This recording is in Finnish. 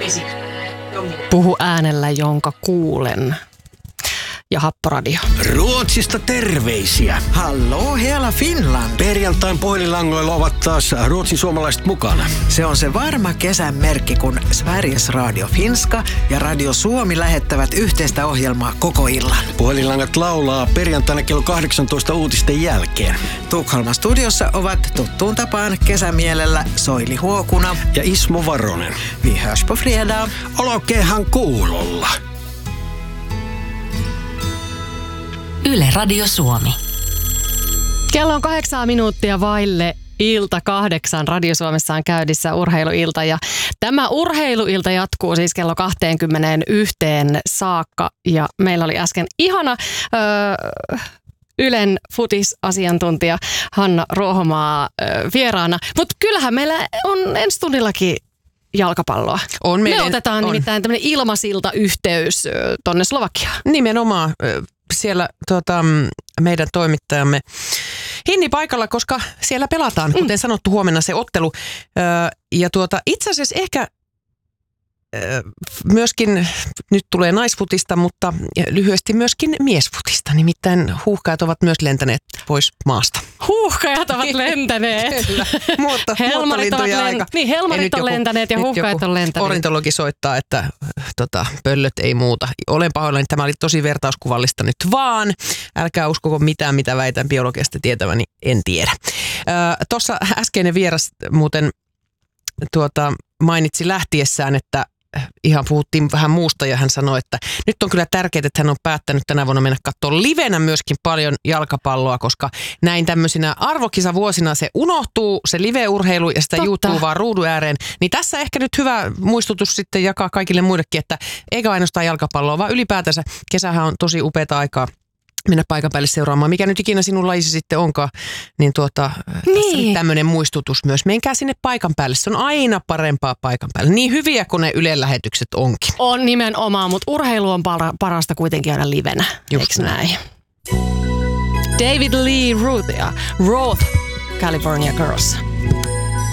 Puhu äänellä, jonka kuulen. Ja Happoradio. Ruotsista terveisiä. Hallå hela Finland. Perjantain puhelinlangoilla ovat taas Ruotsin suomalaiset mukana. Se on se varma kesän merkki, kun Sveriges Radio Finska ja Radio Suomi lähettävät yhteistä ohjelmaa koko illan. Puhelinlangat laulaa perjantaina kello 18 uutisten jälkeen. Tukholman studiossa ovat tuttuun tapaan kesämielellä Soili Huokuna ja Ismo Varonen. Vi hörs på fredag. Olkeehan kuulolla. Yle Radio Suomi. Kello on 8 minuuttia vaille ilta 8. Radio Suomessa on käynnissä urheiluilta ja tämä urheiluilta jatkuu siis kello 21 saakka ja meillä oli äsken ihana Ylen futisasiantuntija Hanna Ruohomaa vieraana, mutta kyllähän meillä on ensi tunnillakin jalkapalloa. Me otetaan nimittäin tämmöinen ilmasiltayhteys tonne Slovakiaan. Nimenomaan. Siellä meidän toimittajamme Hinni paikalla, koska siellä pelataan, kuten sanottu, huomenna se ottelu. Ja itse asiassa ehkä myöskin, nyt tulee naisfutista, mutta lyhyesti myöskin miesfutista. Nimittäin huuhkajat ovat myös lentäneet pois maasta. Huuhkajat ovat lentäneet. Kyllä, helmarit on lentäneet ja huuhkajat on lentäneet. Ornitologi soittaa, että pöllöt ei muuta. Olen pahoillani, tämä oli tosi vertauskuvallista nyt vaan. Älkää uskoko mitään, mitä väitän biologiasta tietäväni, en tiedä. Tuossa äskeinen vieras muuten mainitsi lähtiessään, että ihan puhuttiin vähän muusta ja hän sanoi, että nyt on kyllä tärkeää, että hän on päättänyt tänä vuonna mennä katsoa livenä myöskin paljon jalkapalloa, koska näin tämmöisinä arvokisavuosina se unohtuu, se live-urheilu ja sitä juuttuu vaan ruudun ääreen. Niin tässä ehkä nyt hyvä muistutus sitten jakaa kaikille muillekin, että eikä ainoastaan jalkapalloa, vaan ylipäätänsä kesähän on tosi upeata aikaa mennä paikan päälle seuraamaan. Mikä nyt ikinä sinun lajisi sitten onkaan, niin tässä on tämmöinen muistutus myös. Menkää sinne paikan päälle. Se on aina parempaa paikan päälle. Niin hyviä kuin ne Ylen lähetykset onkin. On nimenomaan, mutta urheilu on parasta kuitenkin aina livenä. Eikö näin? David Lee Roth, California Girls.